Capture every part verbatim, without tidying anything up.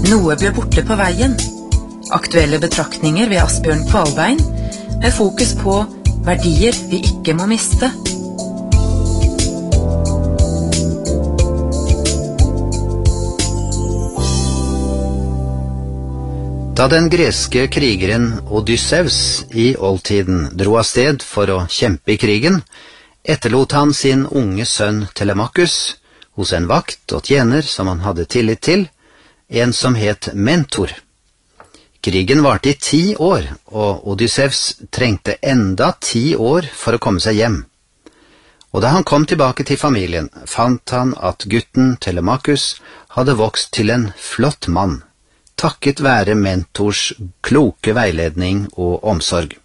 Noe ble borte på veien. Aktuelle betraktninger ved Asbjørn Kvalbein, med fokus på verdier vi ikke må miste. Da den greske krigeren Odysseus i oldtiden dro av sted for å kjempe i krigen, etterlot han sin unge sønn Telemachus hos en vakt og tjener som han hadde tillit til, en som het Mentor. Krigen varte i ti år, og Odysseus trengte enda ti år for å komme seg hjem. Og da han kom tilbake til familien, fant han at gutten Telemachus hadde vokst til en flott mann, takket være Mentors kloke veiledning og omsorg.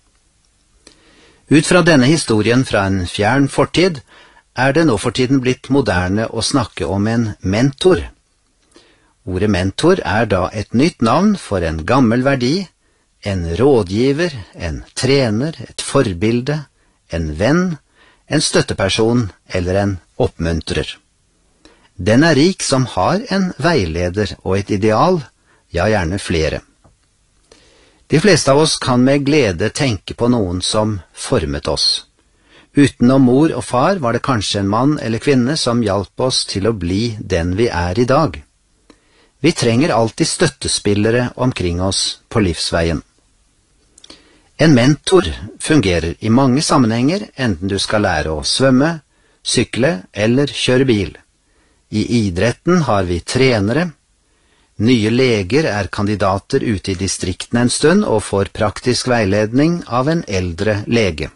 Ut fra denne historien fra en fjern fortid, er det nå for tiden blitt moderne å snakke om en mentor. Ordet mentor er da et nytt navn for en gammel verdi, en rådgiver, en trener, et forbilde, en venn, en støtteperson eller en oppmuntrer. Den er rik som har en veileder og et ideal, ja, gjerne flere. De fleste av oss kan med glede tenke på noen som formet oss. Utenom mor og far var det kanskje en mann eller kvinne som hjalp oss til å bli den vi er i dag. Vi trenger alltid støttespillere omkring oss på livsveien. En mentor fungerer i mange sammenhenger, enten du skal lære å svømme, sykle eller kjøre bil. I idretten har vi trenere. Nye leger er kandidater ute i distriktene en stund og får praktisk veiledning av en eldre lege.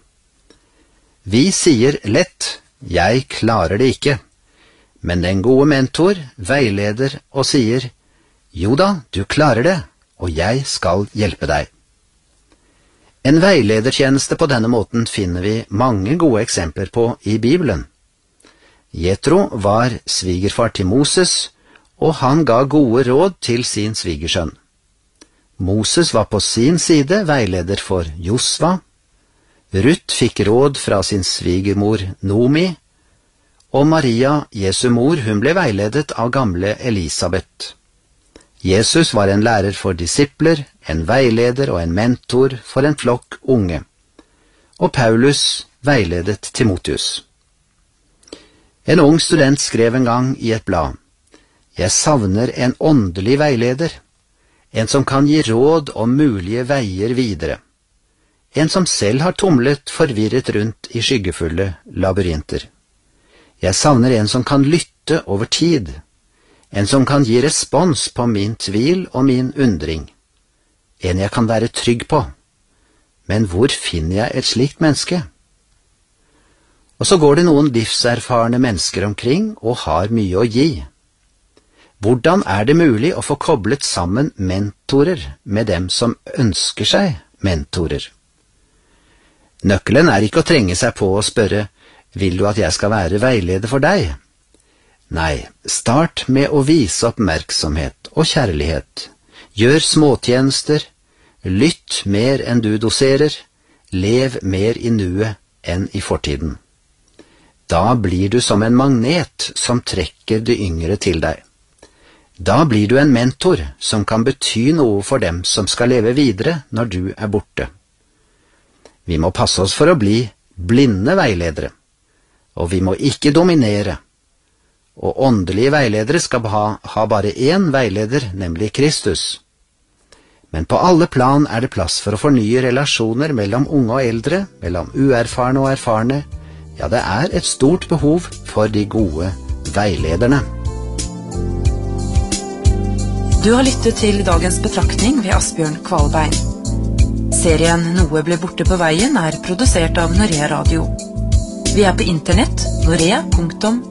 Vi sier lett, jeg klarer det ikke, men den gode mentor veileder og sier, jo da, du klarer det, og jeg skal hjelpe deg. En veiledertjeneste på denne måten finner vi mange gode eksempler på i Bibelen. Jethro var svigerfar til Moses, og han ga gode råd til sin svigersønn. Moses var på sin side veileder for Josva. Ruth fikk råd fra sin svigermor Nomi, og Maria, Jesu mor, hun ble veiledet av gamle Elisabeth. Jesus var en lærer for disipler, en veileder og en mentor for en flokk unge. Og Paulus veiledet Timotheus. En ung student skrev en gang i et blad, jeg savner en åndelig veileder, en som kan gi råd om mulige veier videre, en som selv har tumlet forvirret rundt i skyggefulle labyrinter. Jeg savner en som kan lytte over tid, en som kan gi respons på min tvil og min undring, en jeg kan være trygg på. Men hvor finner jeg et slikt menneske? Og så går det noen livserfarne mennesker omkring og har mye å gi. Hvordan er det mulig å få koblet sammen mentorer med dem som ønsker seg mentorer? Nøkkelen er ikke å trenge seg på og spørre, vil du at jeg skal være veileder for deg? Nei, start med å vise oppmerksomhet og kjærlighet. Gjør småtjenester, lytt mer enn du doserer, lev mer i nuet enn i fortiden. Da blir du som en magnet som trekker de yngre til deg. Da blir du en mentor som kan bety noe for dem som skal leve videre når du er borte. Vi må passe oss for å bli blinde veiledere, og vi må ikke dominere. Og åndelige veiledere skal ha, ha bare én veileder, nemlig Kristus. Men på alle plan er det plass for å fornye relasjoner mellom unge og eldre, mellom uerfarne og erfarne. Ja, det er et stort behov for de gode veilederne. Du har lyttet til dagens betraktning ved Asbjørn Kvalbein. Serien Noe ble borte på veien er produsert av Norea Radio. Vi er på internett, norea punktum